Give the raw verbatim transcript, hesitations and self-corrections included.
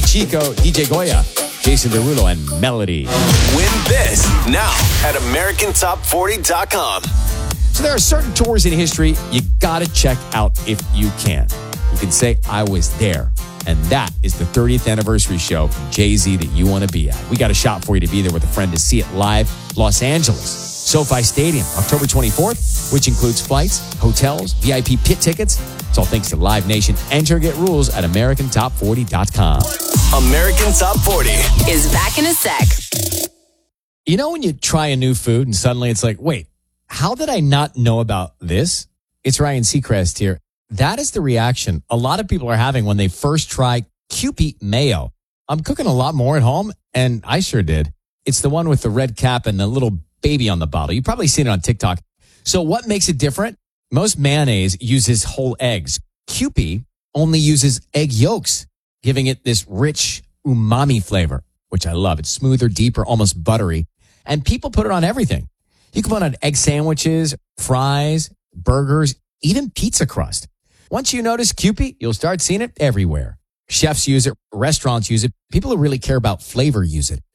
Chico, D J Goya, Jason Derulo, and Melody. Win this now at American Top forty dot com. So there are certain tours in history you gotta check out if you can. You can say, I was there. And that is the thirtieth anniversary show from Jay-Z that you want to be at. We got a shot for you to be there with a friend to see it live. Los Angeles, SoFi Stadium, October twenty-fourth, which includes flights, hotels, V I P pit tickets. It's all thanks to Live Nation. Enter and get rules at American Top forty dot com. American Top forty is back in a sec. You know when you try a new food and suddenly it's like, wait, how did I not know about this? It's Ryan Seacrest here. That is the reaction a lot of people are having when they first try Kewpie mayo. I'm cooking a lot more at home, and I sure did. It's the one with the red cap and the little baby on the bottle. You've probably seen it on TikTok. So what makes it different? Most mayonnaise uses whole eggs. Kewpie only uses egg yolks, giving it this rich umami flavor, which I love. It's smoother, deeper, almost buttery. And people put it on everything. You can put it on egg sandwiches, fries, burgers, even pizza crust. Once you notice Kewpie, you'll start seeing it everywhere. Chefs use it. Restaurants use it. People who really care about flavor use it.